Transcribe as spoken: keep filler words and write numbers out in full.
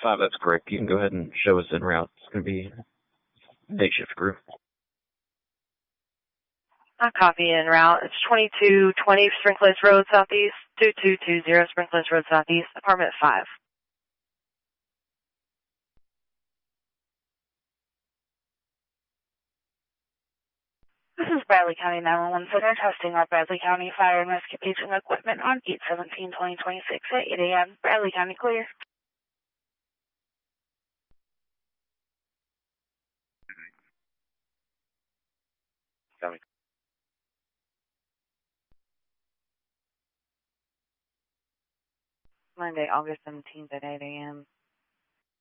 five, that's correct. You can go ahead and show us en route. It's going to be day shift crew. I copy en route. It's twenty-two twenty Sprinkless Road Southeast, two two two zero Sprinkless Road Southeast, apartment five. This is Bradley County nine one one Center, testing our Bradley County Fire and Rescue Paging equipment on eight seventeen twenty twenty-six at eight A M Bradley County clear. County. Monday, August seventeenth at eight A M